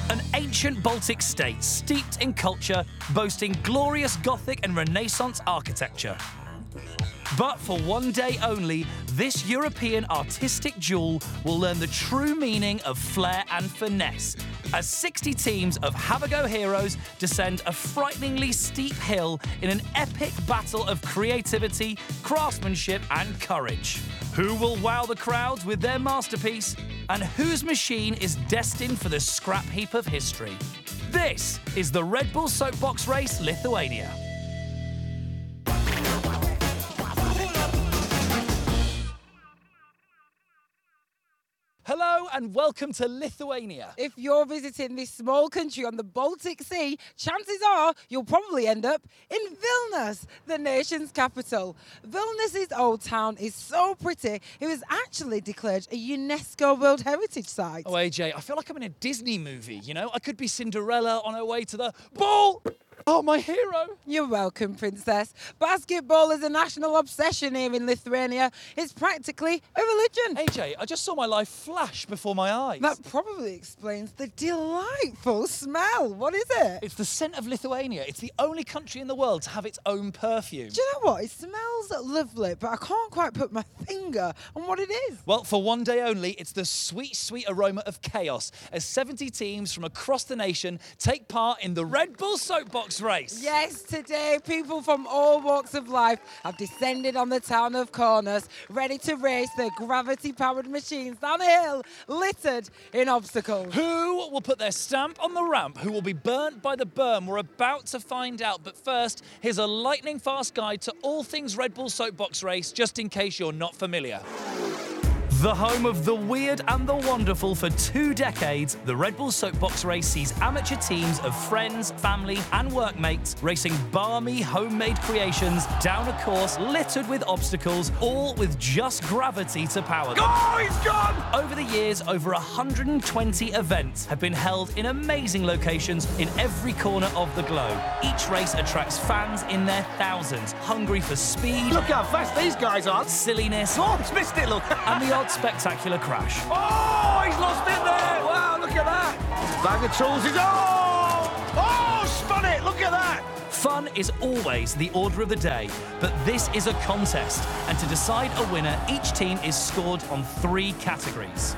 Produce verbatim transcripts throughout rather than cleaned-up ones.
An ancient Baltic state steeped in culture, boasting glorious Gothic and Renaissance architecture. But for one day only, this European artistic jewel will learn the true meaning of flair and finesse, as sixty teams of Have-A-Go heroes descend a frighteningly steep hill in an epic battle of creativity, craftsmanship and courage. Who will wow the crowds with their masterpiece, and whose machine is destined for the scrap heap of history? This is the Red Bull Soapbox Race Lithuania. Hello and welcome to Lithuania. If you're visiting this small country on the Baltic Sea, chances are you'll probably end up in Vilnius, the nation's capital. Vilnius's old town is so pretty, it was actually declared a UNESCO World Heritage Site. Oh, A J, I feel like I'm in a Disney movie, you know? I could be Cinderella on her way to the ball. Oh, my hero. You're welcome, Princess. Basketball is a national obsession here in Lithuania. It's practically a religion. A J, I just saw my life flash before my eyes. That probably explains the delightful smell. What is it? It's the scent of Lithuania. It's the only country in the world to have its own perfume. Do you know what? It smells lovely, but I can't quite put my finger on what it is. Well, for one day only, it's the sweet, sweet aroma of chaos as seventy teams from across the nation take part in the Red Bull Soapbox Race. Yes, today people from all walks of life have descended on the town of Kaunas, ready to race their gravity-powered machines down a hill littered in obstacles. Who will put their stamp on the ramp? Who will be burnt by the berm? We're about to find out. But first, here's a lightning-fast guide to all things Red Bull Soapbox Race, just in case you're not familiar. The home of the weird and the wonderful for two decades, the Red Bull Soapbox Race sees amateur teams of friends, family and workmates racing balmy homemade creations down a course littered with obstacles, all with just gravity to power them. Oh, he's gone! Over the years, over one hundred twenty events have been held in amazing locations in every corner of the globe. Each race attracts fans in their thousands, hungry for speed. Look how fast these guys are. Silliness. Oh, he's missed it, look. And the odd spectacular crash. Oh, he's lost it there. Wow, look at that. Bag of tools is... Oh! Oh, spun it. Look at that. Fun is always the order of the day, but this is a contest. And to decide a winner, each team is scored on three categories.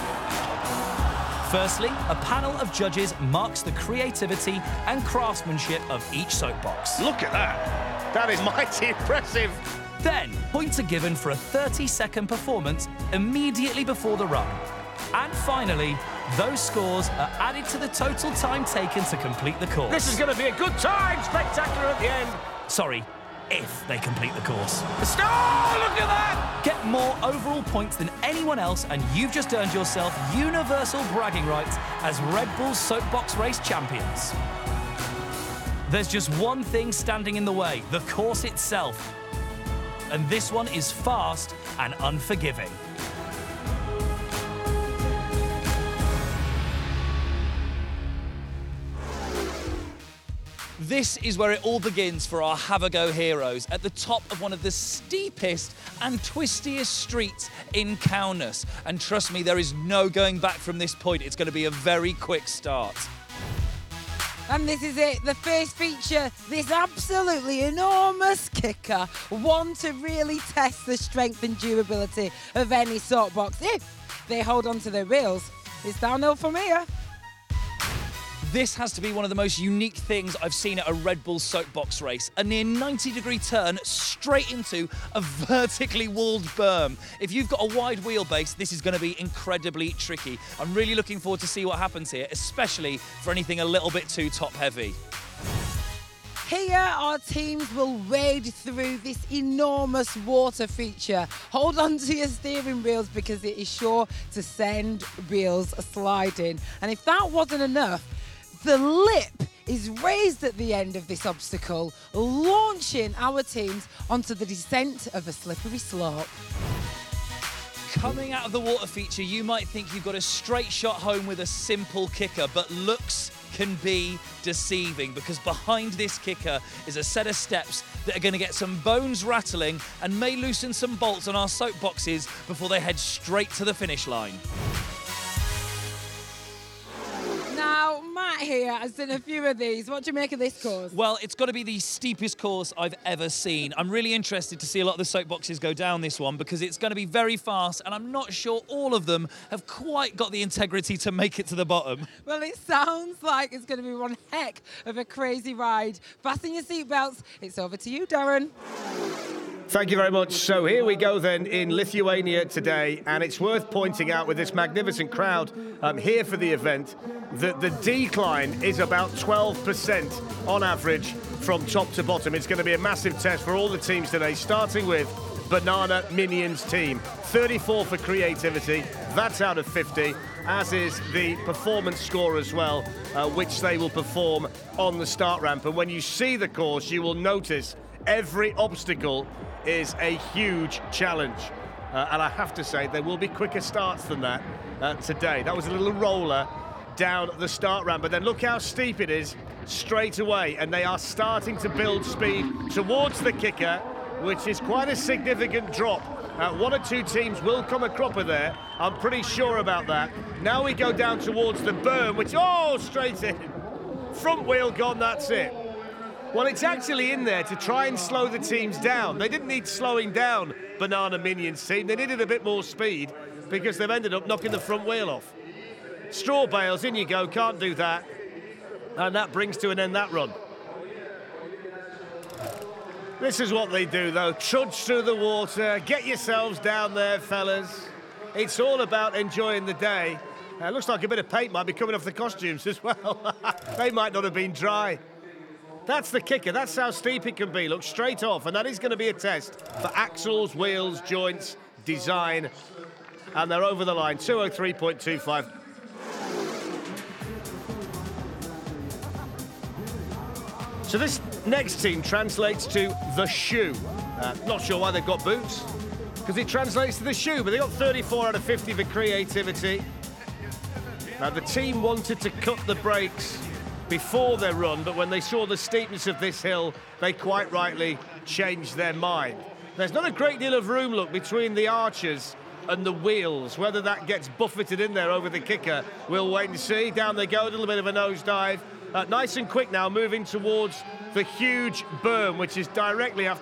Firstly, a panel of judges marks the creativity and craftsmanship of each soapbox. Look at that. That is mighty impressive. Then, points are given for a thirty second performance immediately before the run. And finally, those scores are added to the total time taken to complete the course. This is going to be a good time. Spectacular at the end. Sorry, if they complete the course. Oh, look at that. Get more overall points than anyone else, and you've just earned yourself universal bragging rights as Red Bull Soapbox Race champions. There's just one thing standing in the way, the course itself. And this one is fast and unforgiving. This is where it all begins for our Have-A-Go heroes, at the top of one of the steepest and twistiest streets in Kaunas. And trust me, there is no going back from this point. It's going to be a very quick start. And this is it, the first feature, this absolutely enormous kicker, one to really test the strength and durability of any soapbox if they hold on to their rails. It's downhill from here. This has to be one of the most unique things I've seen at a Red Bull Soapbox Race. A near ninety degree turn straight into a vertically walled berm. If you've got a wide wheelbase, this is going to be incredibly tricky. I'm really looking forward to see what happens here, especially for anything a little bit too top heavy. Here, our teams will wade through this enormous water feature. Hold on to your steering wheels because it is sure to send wheels sliding. And if that wasn't enough, the lip is raised at the end of this obstacle, launching our teams onto the descent of a slippery slope. Coming out of the water feature, you might think you've got a straight shot home with a simple kicker, but looks can be deceiving because behind this kicker is a set of steps that are going to get some bones rattling and may loosen some bolts on our soapboxes before they head straight to the finish line. Now, here has done a few of these. What do you make of this course? Well, it's got to be the steepest course I've ever seen. I'm really interested to see a lot of the soapboxes go down this one because it's going to be very fast, and I'm not sure all of them have quite got the integrity to make it to the bottom. Well, it sounds like it's going to be one heck of a crazy ride. Fasten your seatbelts. It's over to you, Darren. Thank you very much. So here we go then in Lithuania today, and it's worth pointing out with this magnificent crowd um, here for the event that the decline is about twelve percent on average from top to bottom. It's going to be a massive test for all the teams today, starting with Banana Minions team. thirty-four for creativity, that's out of fifty, as is the performance score as well, uh, which they will perform on the start ramp. And when you see the course, you will notice every obstacle is a huge challenge. Uh, and I have to say, there will be quicker starts than that uh, today. That was a little roller down the start ramp, but then look how steep it is straight away. And they are starting to build speed towards the kicker, which is quite a significant drop. Uh, one or two teams will come a cropper there. I'm pretty sure about that. Now we go down towards the berm, which, oh, straight in. Front wheel gone, that's it. Well, it's actually in there to try and slow the teams down. They didn't need slowing down, Banana Minions team. They needed a bit more speed because they've ended up knocking the front wheel off. Straw bales, in you go, can't do that. And that brings to an end that run. This is what they do, though. Trudge through the water. Get yourselves down there, fellas. It's all about enjoying the day. Uh, looks like a bit of paint might be coming off the costumes as well. They might not have been dry. That's the kicker. That's how steep it can be. Look, straight off. And that is going to be a test for axles, wheels, joints, design. And they're over the line. two oh three point two five. So this next team translates to the shoe. Uh, not sure why they've got boots, because it translates to the shoe, but they got thirty-four out of fifty for creativity. Now, the team wanted to cut the brakes before their run, but when they saw the steepness of this hill, they quite rightly changed their mind. There's not a great deal of room, look, between the archers and the wheels. Whether that gets buffeted in there over the kicker, we'll wait and see. Down they go, a little bit of a nosedive. Uh, nice and quick now, moving towards the huge berm, which is directly after